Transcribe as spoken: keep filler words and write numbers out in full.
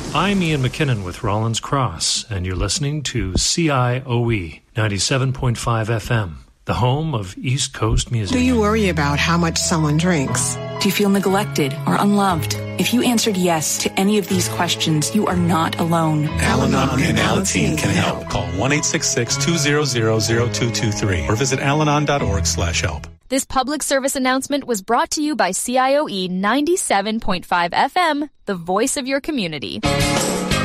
I'm Ian McKinnon with Rollins Cross, and you're listening to C I O E ninety-seven point five F M, the home of East Coast music. Do you worry about how much someone drinks? Do you feel neglected or unloved? If you answered yes to any of these questions, you are not alone. Al-Anon and Alateen can help. Call one eight six six, two zero zero, zero two two three or visit alanon dot org slash help. This public service announcement was brought to you by C I O E ninety-seven point five F M, the voice of your community.